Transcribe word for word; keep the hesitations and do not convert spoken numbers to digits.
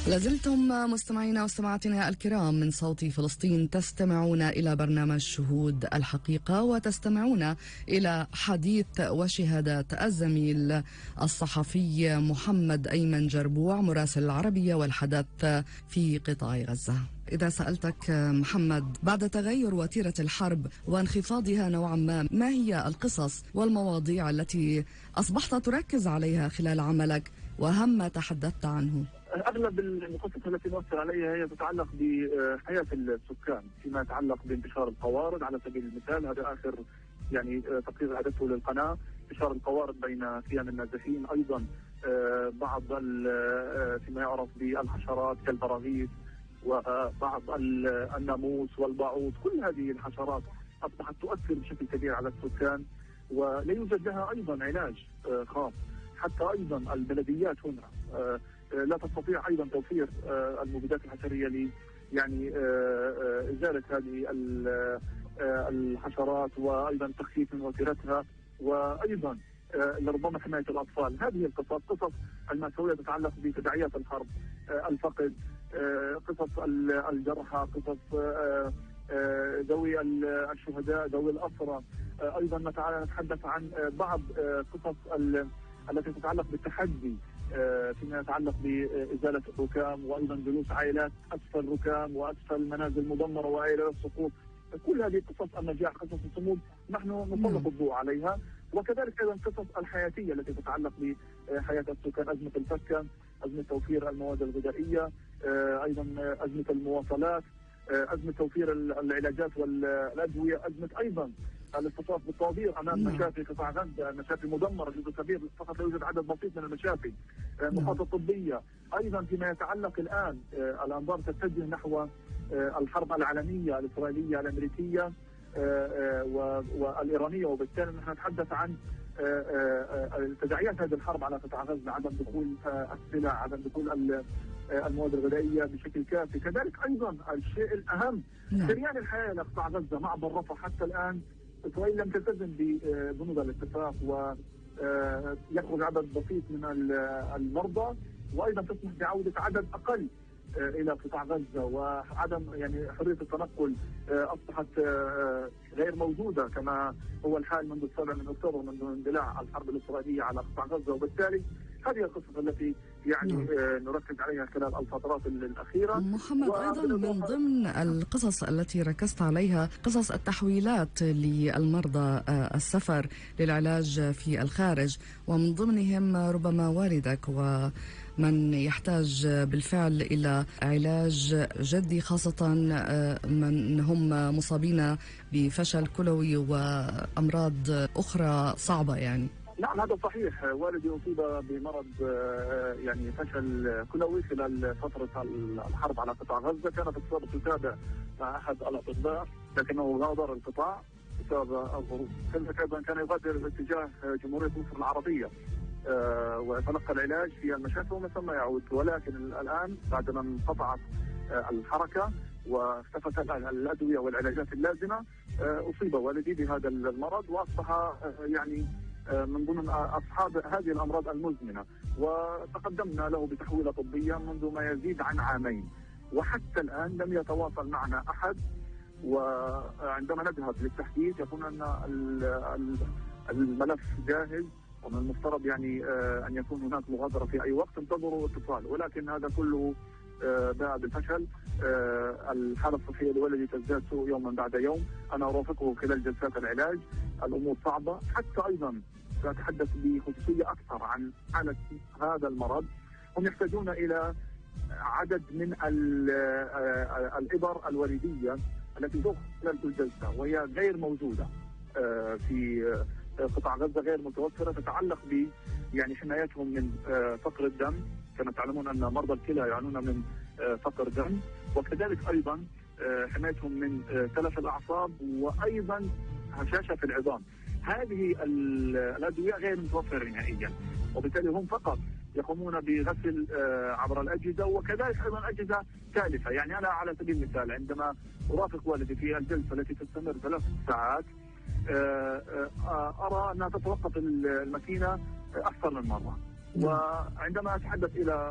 لازلتم مستمعينا ومستمعاتنا الكرام من صوت فلسطين، تستمعون إلى برنامج شهود الحقيقة، وتستمعون إلى حديث وشهادات الزميل الصحفي محمد أيمن جربوع مراسل العربية والحدث في قطاع غزة. إذا سألتك محمد، بعد تغير وتيرة الحرب وانخفاضها نوعا ما، ما هي القصص والمواضيع التي أصبحت تركز عليها خلال عملك وأهم ما تحدثت عنه؟ أغلب القصص التي نؤثر عليها هي تتعلق بحياة السكان، فيما يتعلق بانتشار القوارض على سبيل المثال. هذا آخر يعني تقرير أعدته للقناة، انتشار القوارض بين خيام النازحين، أيضا بعض فيما يعرف بالحشرات كالبراغيث وبعض الناموس والباعوض. كل هذه الحشرات أصبحت تؤثر بشكل كبير على السكان، ولا يوجد لها أيضا علاج خاص. حتى أيضا البلديات هنا لا تستطيع أيضا توفير المبيدات الحشرية ل يعني إزالة هذه الحشرات، وأيضا تخفيف من وتيرتها، وأيضا لربما حماية الأطفال. هذه القصص قصص المأساوية تتعلق بتداعيات الحرب، الفقد، قصص الجرحى، قصص ذوي الشهداء، ذوي الأسرى. أيضا نتحدث عن بعض قصص التي تتعلق بالتحدي فيما يتعلق بإزالة الركام، وأيضا جلوس عائلات أسفل ركام وأسفل منازل مدمرة وعائلات سقوط. كل هذه قصص النجاح، قصص الصمود، نحن نسلط الضوء عليها. وكذلك أيضا قصص الحياتية التي تتعلق بحياة السكان، أزمة الفكة، أزمة توفير المواد الغذائية، أيضا أزمة المواصلات، أزمة توفير العلاجات والأدوية، أزمة أيضا الاصطفاف بالطوابير امام مشافي قطاع غزه، المشافي مدمره جزء كبير، فقط لا يوجد عدد بسيط من المشافي، محطات طبيه. ايضا فيما يتعلق الان الانظار تتجه نحو الحرب العالميه الاسرائيليه الامريكيه والايرانيه، وبالتالي نحن نتحدث عن تداعيات هذه الحرب على قطاع غزه، عدم دخول السلع، عدم دخول المواد الغذائيه بشكل كافي. كذلك ايضا الشيء الاهم سريان الحياه لقطاع غزه، معبر رفح حتى الان إسرائيل لم تلتزم ببنود الاتفاق، ويخرج عدد بسيط من المرضى، وأيضا تسمح بعودة عدد أقل إلى قطاع غزة، وعدم يعني حرية التنقل أصبحت غير موجودة كما هو الحال منذ السابع من أكتوبر، منذ اندلاع الحرب الإسرائيلية على قطاع غزة. وبالتالي هذه القصص التي يعني نركز عليها خلال الفترات الأخيرة. محمد، أيضا من ضمن القصص التي ركزت عليها قصص التحويلات للمرضى، السفر للعلاج في الخارج، ومن ضمنهم ربما والدك ومن يحتاج بالفعل إلى علاج جدي، خاصة من هم مصابين بفشل كلوي وأمراض أخرى صعبة يعني. نعم هذا صحيح، والدي أصيب بمرض يعني فشل كلوي خلال فترة الحرب على قطاع غزة. كانت الإصابة تتابع مع أحد الأطباء لكنه غادر القطاع بسبب الظروف. كذلك أيضا كان يغادر باتجاه جمهورية مصر العربية ويتلقى العلاج في المشافي ومن ثم يعود، ولكن الآن بعدما انقطعت الحركة واختفت الأدوية والعلاجات اللازمة أصيب والدي بهذا المرض، وأصبح يعني من ضمن أصحاب هذه الأمراض المزمنة. وتقدمنا له بتحويلة طبية منذ ما يزيد عن عامين، وحتى الآن لم يتواصل معنا أحد. وعندما نذهب للتحديث يقولون أن الملف جاهز ومن المفترض يعني أن يكون هناك مغادرة في أي وقت، انتظروا اتصال، ولكن هذا كله باء بالفشل. الحالة الصحية لولدي تزداد سوء يوما بعد يوم، أنا أرافقه خلال جلسات العلاج، الأمور صعبة. حتى أيضا سأتحدث بخصوصية أكثر عن حالة هذا المرض. هم يحتاجون إلى عدد من الإبر الوريدية التي تدخل خلال كل جلسة، وهي غير موجودة في قطاع غزة، غير متوفرة، تتعلق ب يعني حمايتهم من فقر الدم. كما تعلمون أن مرضى الكلى يعانون من فقر دم، وكذلك أيضا حمايتهم من تلف الأعصاب، وأيضا هشاشة في العظام. هذه الأدوية غير متوفرة نهائيا، وبالتالي هم فقط يقومون بغسل عبر الأجهزة، وكذلك أيضا أجهزة تالفة. يعني أنا على سبيل المثال عندما أرافق والدي في الجلسة التي تستمر ثلاث ساعات أرى أنها تتوقف الماكينة أكثر من مرة، وعندما أتحدث إلى